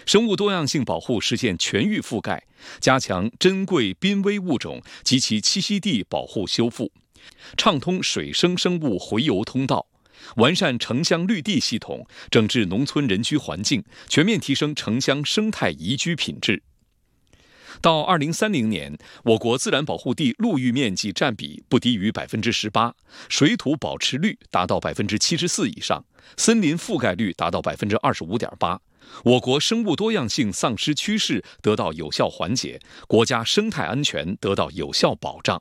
生物多样性保护实现全域覆盖，加强珍贵濒危物种及其栖息地保护修复，畅通水生生物洄游通道，完善城乡绿地系统，整治农村人居环境，全面提升城乡生态宜居品质。到2030年，我国自然保护地陆域面积占比不低于18%，水土保持率达到74%以上，森林覆盖率达到25.8%。我国生物多样性丧失趋势得到有效缓解，国家生态安全得到有效保障。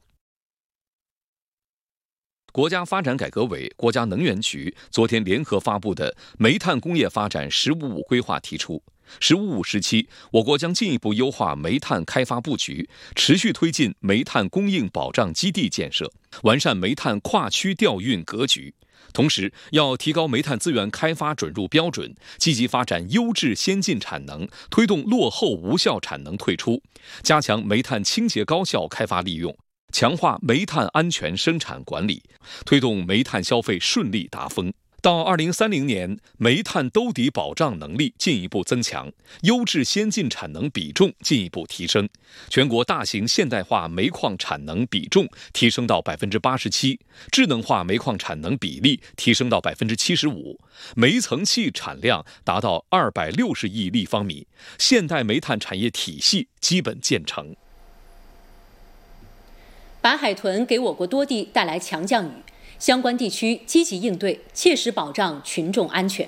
国家发展改革委、国家能源局昨天联合发布的煤炭工业发展“十五五”规划提出，“十五五”时期，我国将进一步优化煤炭开发布局，持续推进煤炭供应保障基地建设，完善煤炭跨区调运格局。同时，要提高煤炭资源开发准入标准，积极发展优质先进产能，推动落后无效产能退出，加强煤炭清洁高效开发利用，强化煤炭安全生产管理，推动煤炭消费顺利达峰。到2030年，煤炭兜底保障能力进一步增强，优质先进产能比重进一步提升，全国大型现代化煤矿产能比重提升到87%，智能化煤矿产能比例提升到75%，煤层气产量达到260亿立方米，现代煤炭产业体系基本建成。 白海豚给我国多地带来强降雨，相关地区积极应对，切实保障群众安全。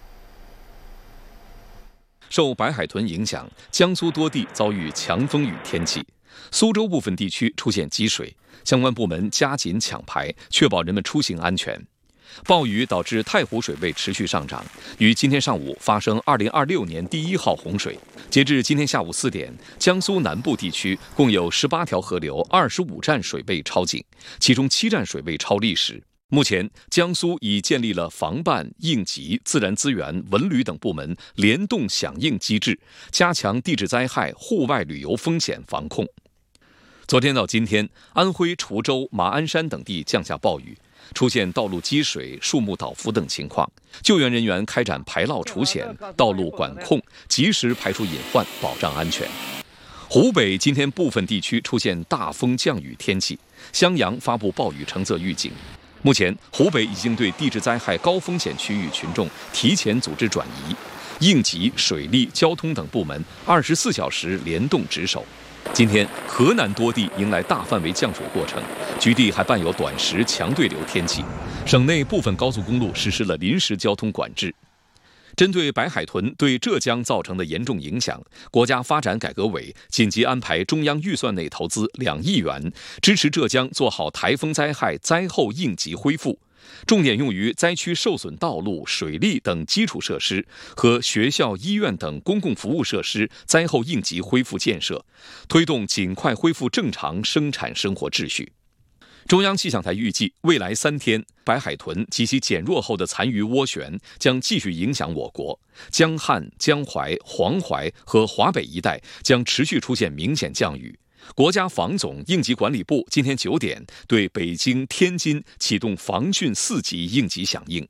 受白海豚影响，江苏多地遭遇强风雨天气，苏州部分地区出现积水，相关部门加紧抢排，确保人们出行安全。暴雨导致太湖水位持续上涨，于今天上午发生2026年第1号洪水。截至今天下午4点，江苏南部地区共有18条河流、25站水位超警，其中7站水位超历史。目前，江苏已建立了防办、应急、自然资源、文旅等部门联动响应机制，加强地质灾害、户外旅游风险防控。昨天到今天，安徽滁州、马鞍山等地降下暴雨，出现道路积水、树木倒伏等情况，救援人员开展排涝除险、道路管控，及时排除隐患，保障安全。湖北今天部分地区出现大风降雨天气，襄阳发布暴雨橙色预警。目前，湖北已经对地质灾害高风险区域群众提前组织转移，应急、水利、交通等部门24小时联动值守。今天，河南多地迎来大范围降水过程，局地还伴有短时强对流天气。省内部分高速公路实施了临时交通管制。针对白海豚对浙江造成的严重影响，国家发展改革委紧急安排中央预算内投资2亿元，支持浙江做好台风灾害灾后应急恢复，重点用于灾区受损道路、水利等基础设施和学校、医院等公共服务设施灾后应急恢复建设，推动尽快恢复正常生产生活秩序。中央气象台预计，未来3天，白海豚及其减弱后的残余涡旋将继续影响我国，江汉、江淮、黄淮和华北一带将持续出现明显降雨。国家防总应急管理部今天9点对北京、天津启动防汛4级应急响应。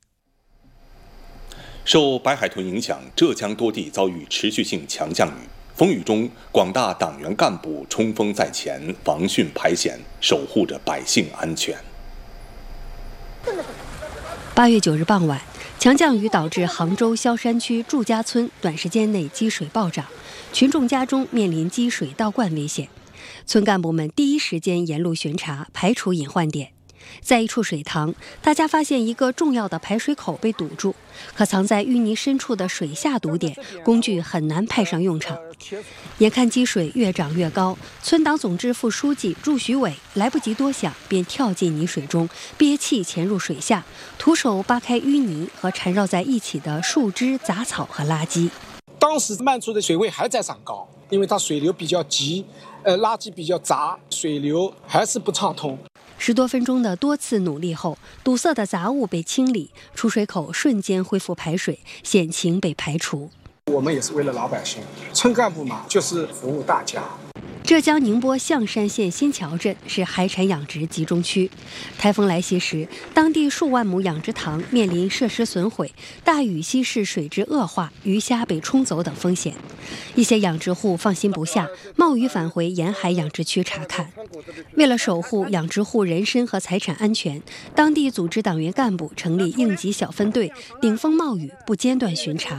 受白海豚影响，浙江多地遭遇持续性强降雨。风雨中，广大党员干部冲锋在前，防汛排险，守护着百姓安全。 8月9日傍晚，强降雨导致杭州萧山区祝家村短时间内积水暴涨，群众家中面临积水倒灌危险。村干部们第一时间沿路巡查，排除隐患点。在一处水塘，大家发现一个重要的排水口被堵住，可藏在淤泥深处的水下堵点，工具很难派上用场。眼看积水越涨越高，村党总支副书记祝徐伟来不及多想，便跳进泥水中，憋气潜入水下，徒手扒开淤泥和缠绕在一起的树枝、杂草和垃圾。 当时漫出的水位还在涨高，因为它水流比较急，垃圾比较杂，水流还是不畅通。 10多分钟的多次努力后，堵塞的杂物被清理，出水口瞬间恢复排水，险情被排除。 我们也是为了老百姓，村干部嘛，就是服务大家。 浙江宁波象山县新桥镇是海产养殖集中区，台风来袭时，当地数万亩养殖塘面临设施损毁、大雨稀释水质恶化、鱼虾被冲走等风险。一些养殖户放心不下，冒雨返回沿海养殖区查看。为了守护养殖户人身和财产安全，当地组织党员干部成立应急小分队，顶风冒雨不间断巡查。